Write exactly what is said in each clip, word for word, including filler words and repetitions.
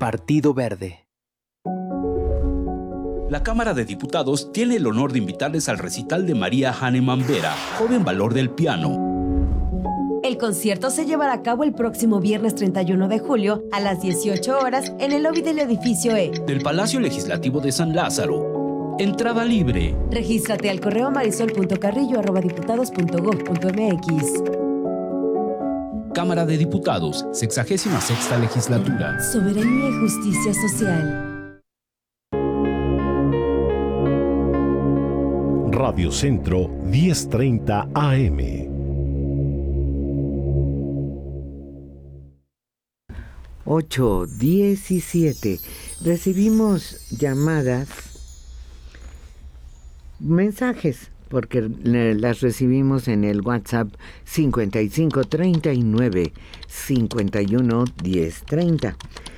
Partido Verde. La Cámara de Diputados tiene el honor de invitarles al recital de María Hahnemann Vera, joven valor del piano. El concierto se llevará a cabo el próximo viernes treinta y uno de julio a las dieciocho horas en el lobby del edificio E del Palacio Legislativo de San Lázaro. Entrada libre. Regístrate al correo marisol punto carrillo arroba diputados punto gob punto mx. Cámara de Diputados, sexagésima sexta legislatura. Soberanía y justicia social. Radio Centro diez treinta A M. ocho diecisiete. Recibimos llamadas, mensajes, porque las recibimos en el WhatsApp cincuenta y cinco treinta y nueve cincuenta y uno diez treinta.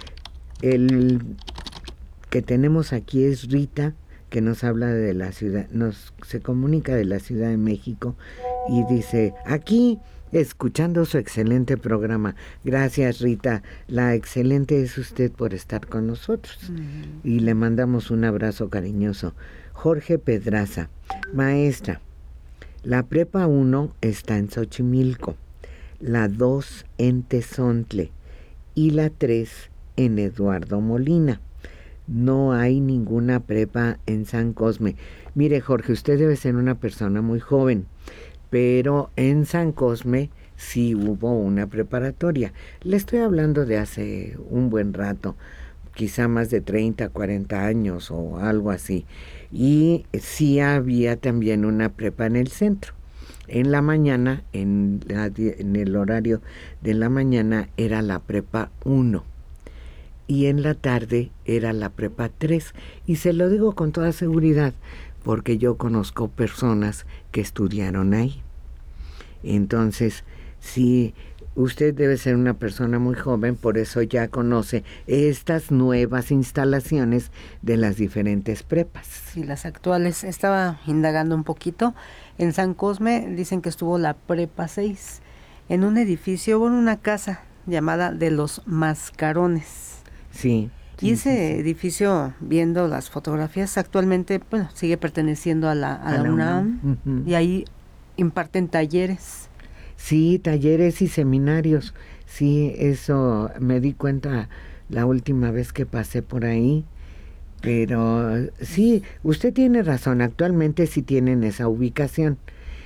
El que tenemos aquí es Rita, que nos habla de la ciudad, nos se comunica de la Ciudad de México y dice: aquí escuchando su excelente programa. Gracias, Rita. La excelente es usted por estar con nosotros. Uh-huh. Y le mandamos un abrazo cariñoso. Jorge Pedraza: maestra, la prepa uno está en Xochimilco, la dos en Tezontle y la tres en Eduardo Molina. No hay ninguna prepa en San Cosme. Mire, Jorge, usted debe ser una persona muy joven, pero en San Cosme sí hubo una preparatoria. Le estoy hablando de hace un buen rato, quizá más de treinta, cuarenta años o algo así. Y sí había también una prepa en el centro. En la mañana, en, la, en el horario de la mañana, era la prepa uno. Y en la tarde era la prepa tres. Y se lo digo con toda seguridad, porque yo conozco personas que estudiaron ahí. Entonces, sí, usted debe ser una persona muy joven, por eso ya conoce estas nuevas instalaciones de las diferentes prepas. Sí, las actuales. Estaba indagando un poquito. En San Cosme dicen que estuvo la prepa seis, en un edificio, bueno, una casa llamada de los Mascarones. Sí. Y sí, ese sí, sí. edificio, viendo las fotografías, actualmente, bueno, sigue perteneciendo a la, a a la, la UNAM, UNAM. Uh-huh. Y ahí imparten talleres. Sí, talleres y seminarios. Sí, eso me di cuenta la última vez que pasé por ahí. Pero sí, usted tiene razón, actualmente sí tienen esa ubicación.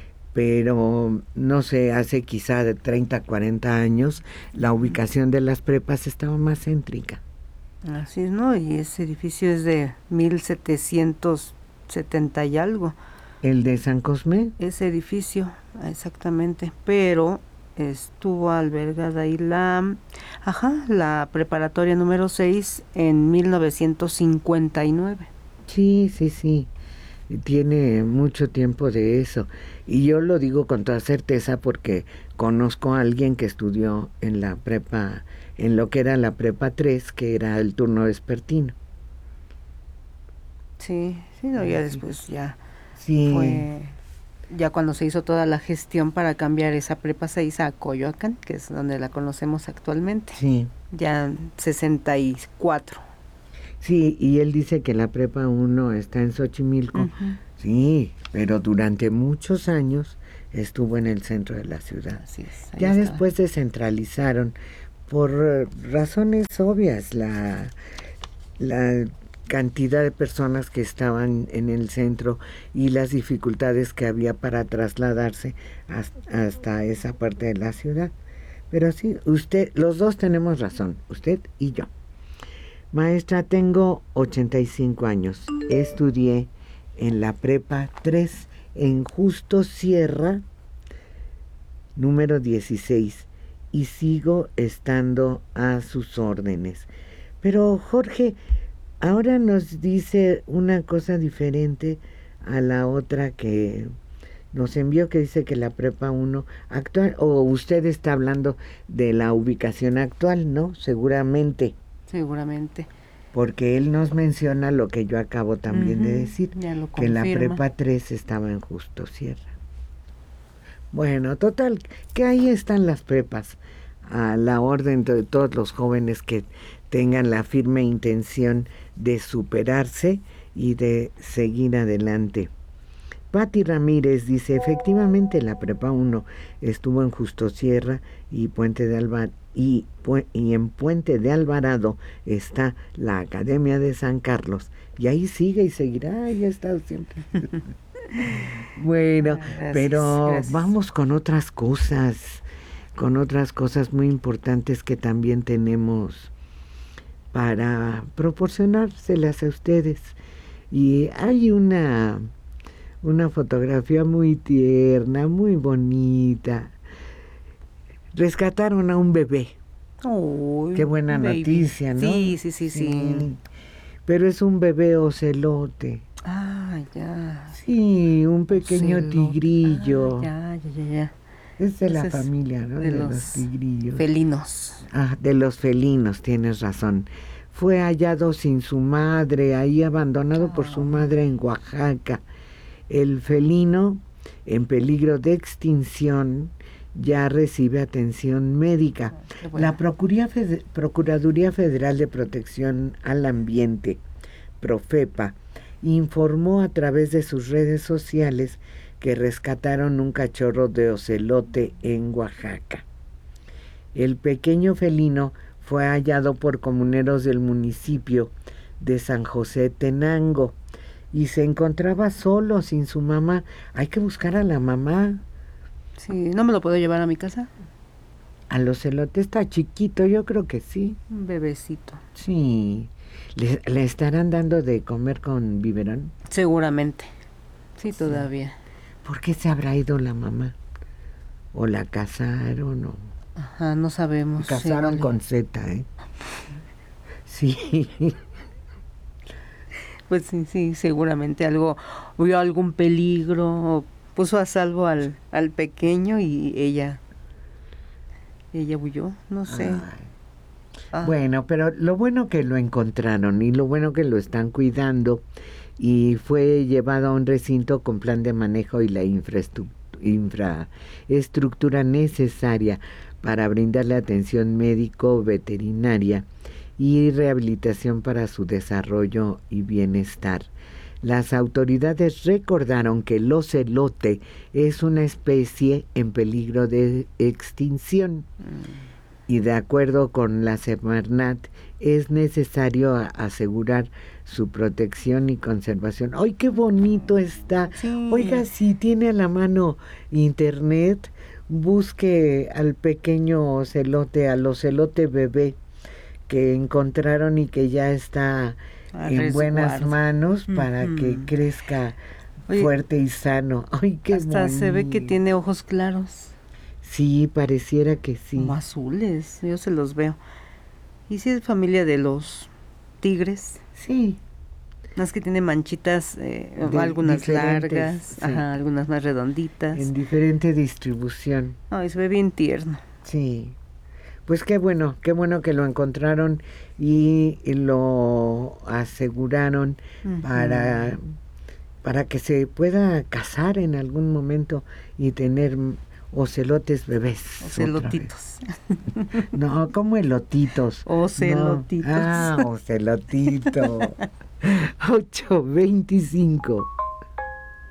Pero no sé, hace quizá de treinta, cuarenta años, la ubicación de las prepas estaba más céntrica. Así es, ¿no? Y ese edificio es de mil setecientos setenta y algo. ¿El de San Cosme? Ese edificio, exactamente. Pero estuvo albergada ahí la, ajá, la preparatoria número seis en mil novecientos cincuenta y nueve. Sí, sí, sí. Tiene mucho tiempo de eso. Y yo lo digo con toda certeza porque conozco a alguien que estudió en la prepa, en lo que era la prepa tres, que era el turno vespertino. Sí, sí, no, ya después ya sí. fue, ya cuando se hizo toda la gestión para cambiar esa prepa seis a Coyoacán, que es donde la conocemos actualmente. Sí. Ya en sesenta y cuatro. Sí, y él dice que la prepa uno está en Xochimilco. Uh-huh. Sí, pero durante muchos años estuvo en el centro de la ciudad. Así es, ya está. Después descentralizaron por razones obvias, la, la cantidad de personas que estaban en el centro y las dificultades que había para trasladarse hasta, hasta esa parte de la ciudad. Pero sí, usted, los dos tenemos razón, usted y yo. Maestra, tengo ochenta y cinco años. Estudié en la prepa tres en Justo Sierra, número dieciséis, y sigo estando a sus órdenes. Pero Jorge, ahora nos dice una cosa diferente a la otra que nos envió, que dice que la prepa uno actual, o usted está hablando de la ubicación actual, ¿no? Seguramente. Seguramente. Porque él nos menciona lo que yo acabo también uh-huh, de decir, que la prepa tres estaba en Justo Sierra. Bueno, total, que ahí están las prepas, a la orden de todos los jóvenes que tengan la firme intención de superarse y de seguir adelante. Pati Ramírez dice, efectivamente la Prepa uno estuvo en Justo Sierra y Puente de Alba y, y en Puente de Alvarado está la Academia de San Carlos y ahí sigue y seguirá y ha estado siempre. Bueno, gracias, pero gracias. Vamos con otras cosas, con otras cosas muy importantes que también tenemos para proporcionárselas a ustedes. Y hay una, una fotografía muy tierna, muy bonita. Rescataron a un bebé. Oh, qué buena baby. Noticia, ¿no? Sí, sí, sí, sí, sí. Pero es un bebé ocelote. Ah, ya. Sí, un pequeño Ocelote. tigrillo. Ah, ya, ya, ya, ya. Es de la es familia, ¿no? De, de los, los tigrillos. Felinos. Ah, de los felinos, tienes razón. Fue hallado sin su madre, ahí abandonado oh. por su madre en Oaxaca. El felino, en peligro de extinción, ya recibe atención médica. Oh, bueno. La Procuraduría, Fede- Procuraduría Federal de Protección al Ambiente, Profepa, informó a través de sus redes sociales que rescataron un cachorro de ocelote en Oaxaca. El pequeño felino fue hallado por comuneros del municipio de San José Tenango y se encontraba solo, sin su mamá. Hay que buscar a la mamá. Sí, ¿no me lo puedo llevar a mi casa? Al ocelote está chiquito, yo creo que sí. Un bebecito. Sí. ¿Le, ¿Le estarán dando de comer con biberón? Seguramente. Sí, todavía. ¿Por qué se habrá ido la mamá? ¿O la casaron? O... Ajá, no sabemos. Casaron sí, con Z, ¿eh? Sí. Pues sí, sí, seguramente algo, vio algún peligro, o puso a salvo al, al pequeño y ella, ella huyó, no sé. Ah. Bueno, pero lo bueno que lo encontraron y lo bueno que lo están cuidando y fue llevado a un recinto con plan de manejo y la infraestructura, infraestructura necesaria para brindarle atención médico-veterinaria y rehabilitación para su desarrollo y bienestar. Las autoridades recordaron que el ocelote es una especie en peligro de extinción. Mm. Y de acuerdo con la Semarnat, es necesario asegurar su protección y conservación. ¡Ay, qué bonito está! Sí. Oiga, si tiene a la mano internet, busque al pequeño ocelote, al ocelote bebé que encontraron y que ya está a en resguardo. Buenas manos para uh-huh. que crezca Oye, fuerte y sano. ¡Ay, qué hasta bonito! Se ve que tiene ojos claros. Sí, pareciera que sí. Como azules, yo se los veo. ¿Y si es familia de los tigres? Sí. Más que tiene manchitas, eh, algunas largas, sí. Ajá, algunas más redonditas. En diferente distribución. Ay, se ve bien tierno. Sí. Pues qué bueno, qué bueno que lo encontraron y lo aseguraron uh-huh. para, para que se pueda casar en algún momento y tener ocelotes bebés. Ocelotitos. No, ¿cómo elotitos? Ocelotitos. No. Ah, ocelotito. ocho veinticinco.